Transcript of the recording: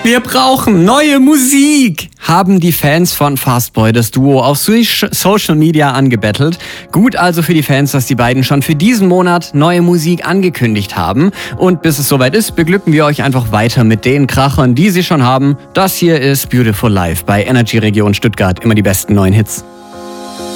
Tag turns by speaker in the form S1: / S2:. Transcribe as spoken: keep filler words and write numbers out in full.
S1: Wir brauchen neue Musik, haben die Fans von Fastboy das Duo auf Social Media angebettelt. Gut also für die Fans, dass die beiden schon für diesen Monat neue Musik angekündigt haben. Und bis es soweit ist, beglücken wir euch einfach weiter mit den Krachern, die sie schon haben. Das hier ist Beautiful Life bei Energy Region Stuttgart. Immer die besten neuen Hits.